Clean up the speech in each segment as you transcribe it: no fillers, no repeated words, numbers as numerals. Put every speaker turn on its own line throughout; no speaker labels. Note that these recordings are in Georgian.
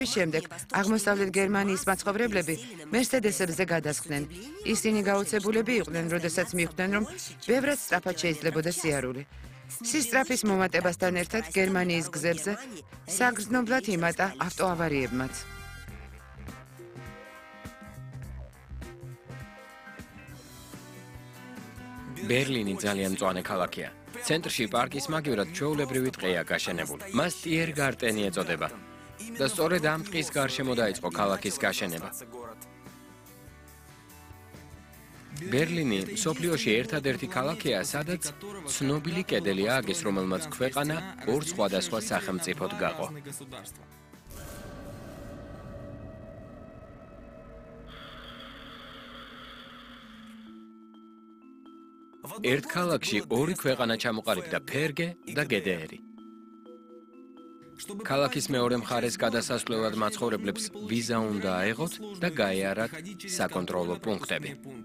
შემდეგ აღმოსავლეთ გერმანიის მაცხოვრებლები მერსედესებზე გადასხდნენ. ისინი გაოცებულები იყვნენ, როდესაც მიხვდნენ, რომ ბევრად სწრაფად შეიძლებოდა სიარული. სისწრაფის მომატებასთან ერთად გერმანიის გზებზე საგრძნობლად იმატა ავტოავარიებმაც.
ბერლინი ძალიან მწვანე ქალაქია. ცენტრში პარკის მაგივრად ჩვეულებრივი ტყეა გაშენებული. მას ტიერგარტენი ეწოდება. და სწორედ ამ ტყის გარშემო დაიწყო ქალაქის გაშენება. ბერლინი მსოფლიოში ერთადერთი ქალაქია, სადაც ცნობილი კედელი ააგეს, რომელმაც ქვეყანა ორ სხვადასხვა სახელმწიფოდ გაყო. ერთ ქალაქში ორი ქვეყანა ჩამოყალიბდა, ფერგე და გედეერი. ქალაქის მეორე მხარეს გადასასვლელად მაცხოვრებლებს ვიზა უნდა აეღოთ და გაეარათ საკონტროლო პუნქტები.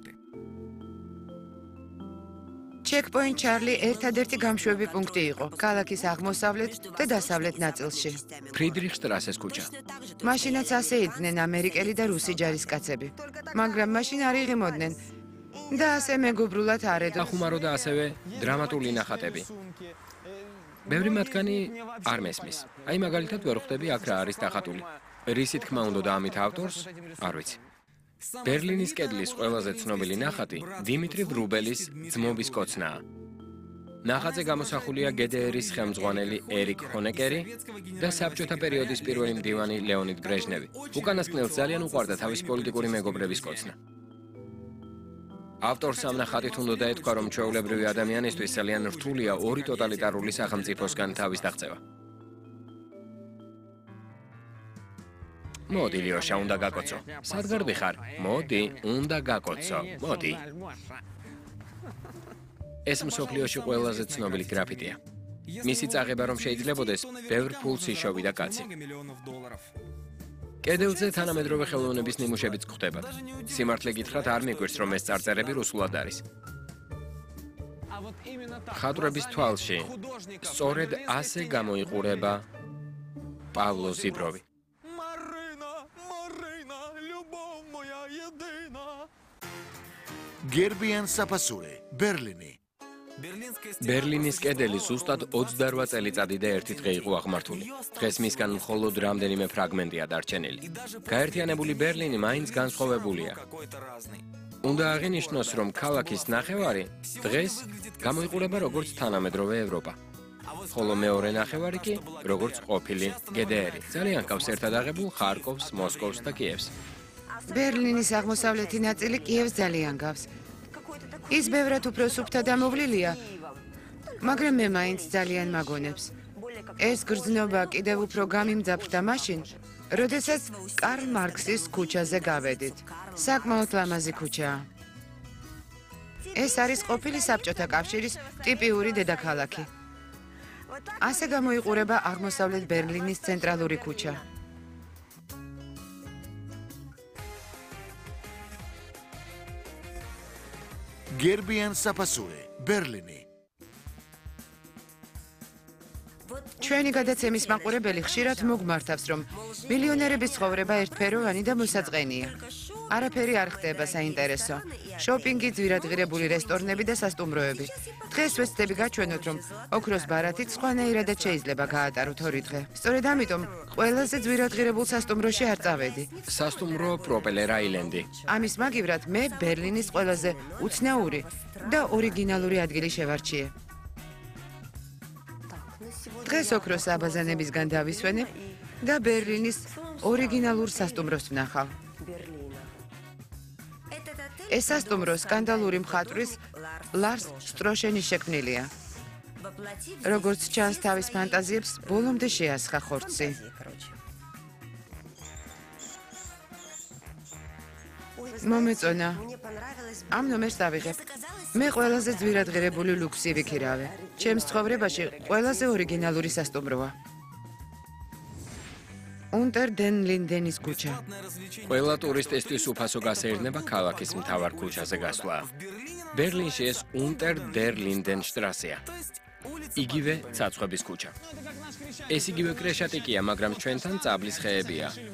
ჩეკპოინტ ჩარლი ერთადერთი გამშვები პუნქტი იყო ქალაქის აღმოსავლეთ და დასავლეთ ნაწილში.
ფრიდრიხშტრასეს ქუჩა.
მაშინაც ასე იდნენ ამერიკელი და რუსი ჯარისკაცები, მაგრამ მაშინ არ იღიმოდნენ და ასე მეგობრულად არედო.
ახუმარო და ასევე დრამატული ნახატები. ბევრი მათგანი არ მესმის. აი მაგალითად ვერ ხვდები აქ რა არის დახატული. რისი თქმა უნდა და ამით ავტორს არ ვიცი. ბერლინის კედლის ყველაზე ცნობილი ნახატი დიმიტრი ვრუბელის ძმობის კოცნაა. ნახატზე გამოსახულია გედეერის ხელმძღვანელი ერიკ ჰონეკერი და საბჭოთა პერიოდის პირველი მდივანი ლეონიდ ბრეჟნევი. უკანასკნელს ძალიან უყვარდა თავის პოლიტიკური მეგობრების კოცნა. ავტორს ამ ნახატით უნდა დაეთქვა, რომ ჩვეულებრივი ადამიანისთვის ძალიან რთულია ორი ტოტალიტარული სახელმწიფოსგან თავის დაღწევა. მოდი, ლიოშა, უნდა გაკოცო. სად გარბი ხარ? მოდი, უნდა გაკოცო. მოდი. ეს მსოფლიოში ყველაზე ცნობილი გრაფიტია. მისი წაღება რომ შეიძლებოდეს, ბევრ ფულს იშოვიდა კაცი. კედელზე თანამედროვე ხელოვნების ნიმუშებიც გვხვდება. სიმართლე გითხრათ, არ მიგვირს, რომ ეს წარწერები რუსულად არის. ხატრების თვალში სწორედ ასე გამოიყურება პავლო ზიბროვი.
გერბიან საფასური, ბერლინი.
ბერლინის კედელი ზუსტად 28 წელიწადი და 1 დღე იყო აღმართული. დღეს მისგან მხოლოდ რამდენიმე ფრაგმენტია დარჩენილი. გაერთიანებული ბერლინი მაინც განსხვავებულია. უნდა აღინიშნოს, რომ ქალაქის ნახევარი დღეს გამოიყურება როგორც თანამედროვე ევროპა. ხოლო მეორე ნახევარი კი როგორც ყოფილი გედეერი. ძალიან გავს ერთად აღებულ ხარკოვს, მოსკოვს და კიევს.
ბერლინის აღმოსავლეთი ნაწილი კიევს ძალიან გავს. ის ბევრად უფრო სუფთა დამოვლილია, მაგრამ მე მაინც ძალიან მაგონებს. ეს გრძნობა კიდევ უფრო გამიმძაფრდა მაშინ, როდესაც კარლ მარქსის ქუჩაზე გავედით. საკმაოდ ლამაზი ქუჩაა. ეს არის ყოფილი საბჭოთა კავშირის ტიპიური დედაქალაქი. ასე გამოიყურება აღმოსავლეთ ბერლინის ცენტრალური ქუჩა.
გერბიან საფასური, ბერლინი.
ჩვენი გადაცემის მაყურებელი ხშირად მოგმართავს, რომ მილიონერების ცხოვრება ერთფეროვანი და მოსაწყენია. არაფერი არ ხდება საინტერესო. შოპინგი, ძვირადღირებული რესტორნები და სასტუმროები. დღეს ვეცდები გაჩვენოთ, რომ ოქროს ბარათით სხვანაირადაც შეიძლება გაატაროთ 2 დღე. სწორედ ამიტომ ყველაზე ძვირადღირებულ სასტუმროში არ წავედი.
სასტუმრო პროპელერ აილენდი.
ამის მაგივრად მე ბერლინის ყველაზე უცნაური და ორიგინალური ადგილი შევარჩიე. დღეს ოქროს აბაზანებისგან დავისვენებ და ბერლინის ორიგინალურ სასტუმროს ვნახავ. ეს სასტუმრო სკანდალური მხატვრის ლარს შტროშენის შექმნილია. როგორც ჩანს, თავის ფანტაზიებს ბოლომდე შეასხა ხორცი. მომეწონა. ამ ნომერს დავიღებ. მე ყველაზე ძვირადღირებული ლუქსი ვიქირავე. ჩემს ცხოვრებაში ყველაზე ორიგინალური სასტუმროა. უნტერ დენ ლინდენის ქუჩა.
ყველა ტურისტისთვის უფასო გასეირნება ქალაქის მთავარ ქუჩაზე გასვლა. ბერლინში ეს უნტერ დერ ლინდენ შტრასეა. იგივე ცაცხვების ქუჩა. ეს იგივე კრეშატიკია, მაგრამ ჩვენთან წაბლის ხეებია.